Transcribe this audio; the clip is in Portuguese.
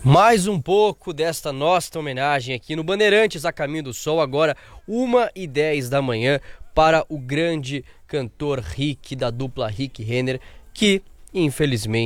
Mais um pouco desta nossa homenagem aqui no Bandeirantes a Caminho do Sol, agora 1h10 da manhã, para o grande cantor Rick, da dupla Rick Renner, que infelizmente